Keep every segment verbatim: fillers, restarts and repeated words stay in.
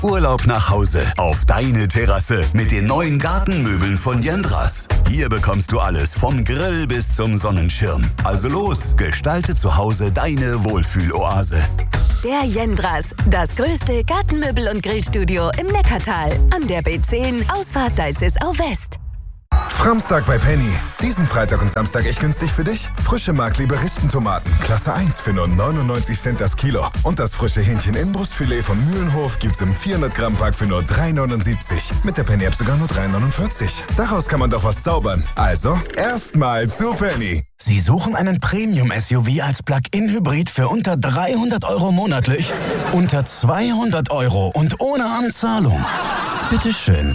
Urlaub nach Hause auf deine Terrasse mit den neuen Gartenmöbeln von Jendras. Hier bekommst du alles vom Grill bis zum Sonnenschirm. Also los, gestalte zu Hause deine Wohlfühloase. Der Jendras, das größte Gartenmöbel- und Grillstudio im Neckartal. An der B zehn, Ausfahrt Deizisau West. Framstag bei Penny. Diesen Freitag und Samstag echt günstig für dich? Frische Mark-Liberistentomaten, Klasse eins für nur neunundneunzig Cent das Kilo. Und das frische Hähnchen-Inbrustfilet von Mühlenhof gibt's im vierhundert Gramm Pack für nur drei neunundsiebzig. Mit der Penny-App sogar nur drei neunundvierzig. Daraus kann man doch was zaubern. Also, erstmal zu Penny. Sie suchen einen Premium-S U V als Plug-in-Hybrid für unter dreihundert Euro monatlich? Unter zweihundert Euro und ohne Anzahlung? Bitteschön.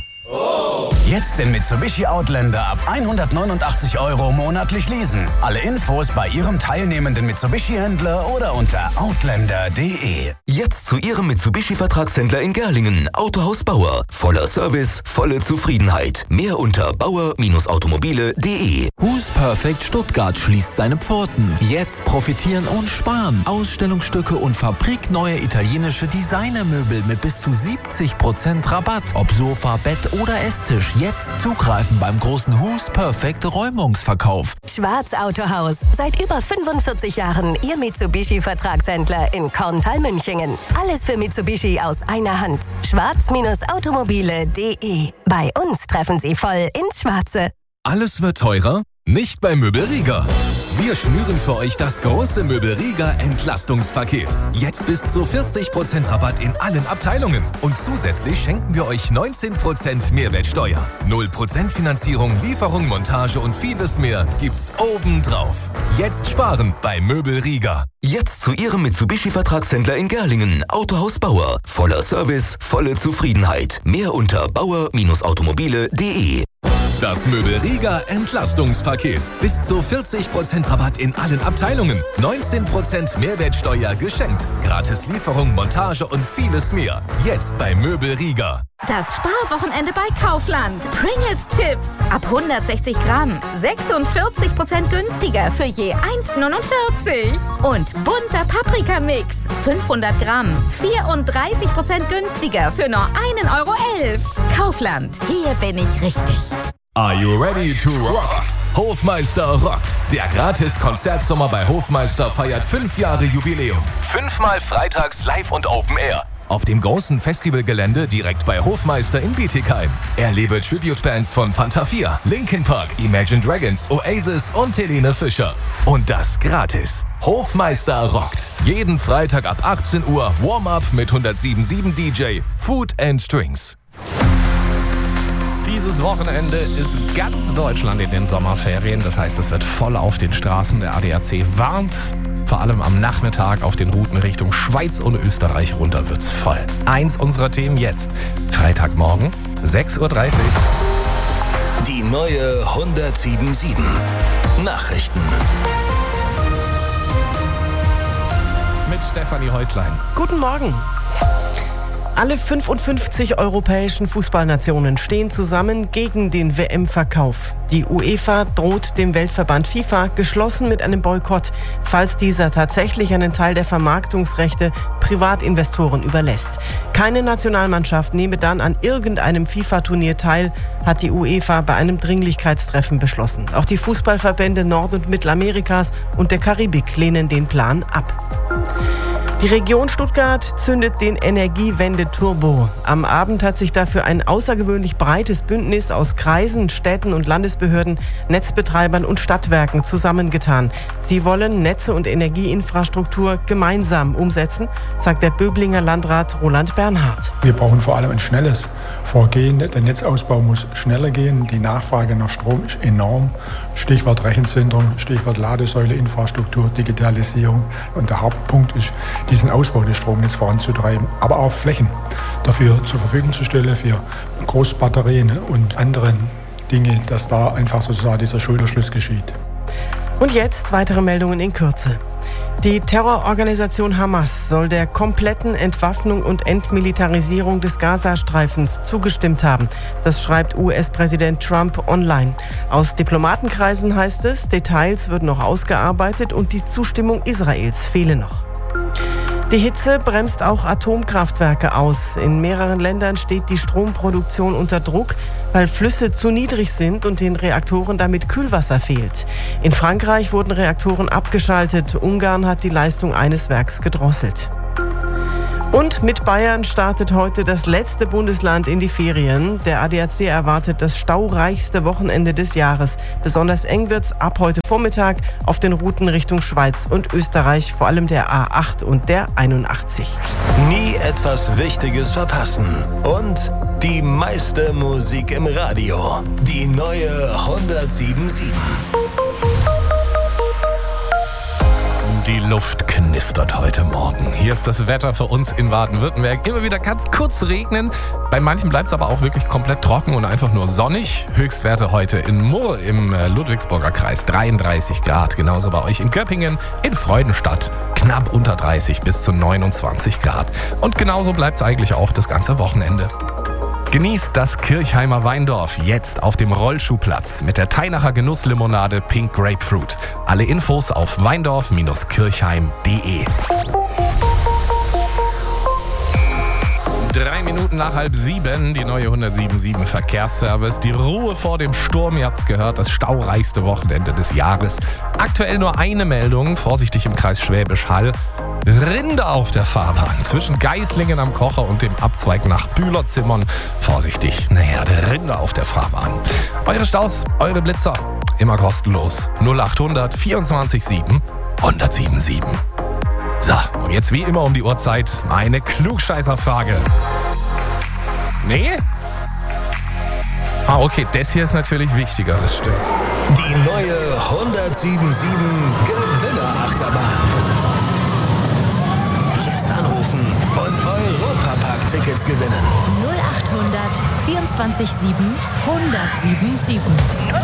Jetzt den Mitsubishi Outlander ab hundertneunundachtzig Euro monatlich leasen. Alle Infos bei Ihrem teilnehmenden Mitsubishi-Händler oder unter outlander punkt de. Jetzt zu Ihrem Mitsubishi-Vertragshändler in Gerlingen. Autohaus Bauer. Voller Service, volle Zufriedenheit. Mehr unter bauer Automobile punkt de. Who's Perfect Stuttgart schließt seine Pforten. Jetzt profitieren und sparen. Ausstellungsstücke und fabrikneue italienische Designermöbel mit bis zu siebzig Prozent Rabatt. Ob Sofa, Bett oder Esstisch. Jetzt zugreifen beim großen Who's Perfect Räumungsverkauf. Schwarz Autohaus. Seit über fünfundvierzig Jahren Ihr Mitsubishi-Vertragshändler in Korntal-Münchingen. Alles für Mitsubishi aus einer Hand. schwarz Automobile punkt de. Bei uns treffen Sie voll ins Schwarze. Alles wird teurer? Nicht bei Möbel Rieger. Wir schnüren für euch das große Möbel Rieger Entlastungspaket. Jetzt bis zu vierzig Prozent Rabatt in allen Abteilungen. Und zusätzlich schenken wir euch neunzehn Prozent Mehrwertsteuer. null Prozent Finanzierung, Lieferung, Montage und vieles mehr gibt's obendrauf. Jetzt sparen bei Möbel Rieger. Jetzt zu Ihrem Mitsubishi-Vertragshändler in Gerlingen. Autohaus Bauer. Voller Service, volle Zufriedenheit. Mehr unter bauer Automobile punkt de. Das Möbel Rieger Entlastungspaket. Bis zu vierzig Prozent Rabatt in allen Abteilungen. neunzehn Prozent Mehrwertsteuer geschenkt. Gratis Lieferung, Montage und vieles mehr. Jetzt bei Möbel Rieger. Das Sparwochenende bei Kaufland. Pringles Chips ab hundertsechzig Gramm. sechsundvierzig Prozent günstiger für je eins neunundvierzig. Und bunter Paprikamix. fünfhundert Gramm. vierunddreißig Prozent günstiger für nur ein Euro elf. Kaufland. Hier bin ich richtig. Are you ready to rock? Hofmeister rockt. Der Gratis-Konzertsommer bei Hofmeister feiert fünf Jahre Jubiläum. Fünfmal freitags live und Open Air. Auf dem großen Festivalgelände direkt bei Hofmeister in Bietigheim. Erlebe Tribute-Bands von Fanta vier, Linkin Park, Imagine Dragons, Oasis und Helene Fischer. Und das gratis. Hofmeister rockt. Jeden Freitag ab achtzehn Uhr Warm-Up mit hundertsieben Komma sieben D J, Food and Drinks. Dieses Wochenende ist ganz Deutschland in den Sommerferien. Das heißt, es wird voll auf den Straßen. Der A D A C warnt, vor allem am Nachmittag auf den Routen Richtung Schweiz und Österreich runter wird's voll. Eins unserer Themen jetzt. Freitagmorgen, sechs Uhr dreißig. Die neue hundertsieben Komma sieben. Nachrichten. Mit Stefanie Häuslein. Guten Morgen. Alle fünfundfünfzig europäischen Fußballnationen stehen zusammen gegen den W M-Verkauf. Die UEFA droht dem Weltverband FIFA geschlossen mit einem Boykott, falls dieser tatsächlich einen Teil der Vermarktungsrechte Privatinvestoren überlässt. Keine Nationalmannschaft nehme dann an irgendeinem FIFA-Turnier teil, hat die UEFA bei einem Dringlichkeitstreffen beschlossen. Auch die Fußballverbände Nord- und Mittelamerikas und der Karibik lehnen den Plan ab. Die Region Stuttgart zündet den Energiewende-Turbo. Am Abend hat sich dafür ein außergewöhnlich breites Bündnis aus Kreisen, Städten und Landesbehörden, Netzbetreibern und Stadtwerken zusammengetan. Sie wollen Netze und Energieinfrastruktur gemeinsam umsetzen, sagt der Böblinger Landrat Roland Bernhard. Wir brauchen vor allem ein schnelles Vorgehen. Der Netzausbau muss schneller gehen. Die Nachfrage nach Strom ist enorm. Stichwort Rechenzentrum, Stichwort Ladesäule, Infrastruktur, Digitalisierung. Und der Hauptpunkt ist, diesen Ausbau des Stromnetzes voranzutreiben, aber auch Flächen dafür zur Verfügung zu stellen, für Großbatterien und andere Dinge, dass da einfach sozusagen dieser Schulterschluss geschieht. Und jetzt weitere Meldungen in Kürze. Die Terrororganisation Hamas soll der kompletten Entwaffnung und Entmilitarisierung des Gazastreifens zugestimmt haben. Das schreibt U S-Präsident Trump online. Aus Diplomatenkreisen heißt es, Details würden noch ausgearbeitet und die Zustimmung Israels fehle noch. Die Hitze bremst auch Atomkraftwerke aus. In mehreren Ländern steht die Stromproduktion unter Druck, weil Flüsse zu niedrig sind und den Reaktoren damit Kühlwasser fehlt. In Frankreich wurden Reaktoren abgeschaltet. Ungarn hat die Leistung eines Werks gedrosselt. Und mit Bayern startet heute das letzte Bundesland in die Ferien. Der A D A C erwartet das staureichste Wochenende des Jahres. Besonders eng wird's ab heute Vormittag auf den Routen Richtung Schweiz und Österreich, vor allem der A acht und der einundachtzig. Nie etwas Wichtiges verpassen. Und die meiste Musik im Radio. Die neue hundertsieben Komma sieben. Die Luft knistert heute Morgen. Hier ist das Wetter für uns in Baden-Württemberg. Immer wieder ganz kurz regnen. Bei manchen bleibt es aber auch wirklich komplett trocken und einfach nur sonnig. Höchstwerte heute in Murr im Ludwigsburger Kreis dreiunddreißig Grad. Genauso bei euch in Göppingen, in Freudenstadt knapp unter dreißig bis zu neunundzwanzig Grad. Und genauso bleibt es eigentlich auch das ganze Wochenende. Genießt das Kirchheimer Weindorf jetzt auf dem Rollschuhplatz mit der Teinacher Genusslimonade Pink Grapefruit. Alle Infos auf weindorf kirchheim punkt de. Drei Minuten nach halb sieben, die neue hundertsieben Komma sieben Verkehrsservice. Die Ruhe vor dem Sturm, ihr habt's gehört, das staureichste Wochenende des Jahres. Aktuell nur eine Meldung, vorsichtig im Kreis Schwäbisch Hall. Rinder auf der Fahrbahn zwischen Geislingen am Kocher und dem Abzweig nach Bühlerzimmern. Vorsichtig, eine Herde Rinder auf der Fahrbahn. Eure Staus, eure Blitzer, immer kostenlos. null achthundert vierundzwanzig sieben hundertsieben sieben. So, und jetzt wie immer um die Uhrzeit eine Klugscheißerfrage. Nee? Ah, okay, das hier ist natürlich wichtiger, das stimmt. Die neue hundertsieben Komma sieben Gewinnerachterbahn. Jetzt anrufen und Europapark-Tickets gewinnen. null achthundert vierundzwanzig sieben hundertsieben sieben.